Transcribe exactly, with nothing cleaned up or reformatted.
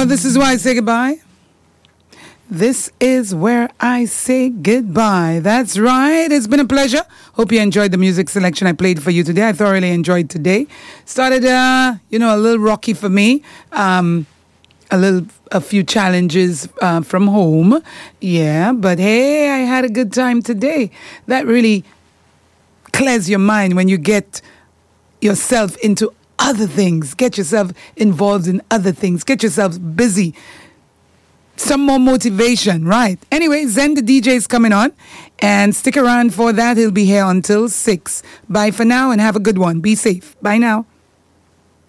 Well, this is why I say goodbye. This is where I say goodbye. That's right. It's been a pleasure. Hope you enjoyed the music selection I played for you today. I thoroughly enjoyed today. Started, uh, you know, a little rocky for me. Um, a little, a few challenges uh, from home. Yeah, but hey, I had a good time today. That really clears your mind when you get yourself into other things. Get yourself involved in other things. Get yourself busy. Some more motivation, right? Anyway, Zen the D J is coming on. And stick around for that. He'll be here until six. Bye for now and have a good one. Be safe. Bye now.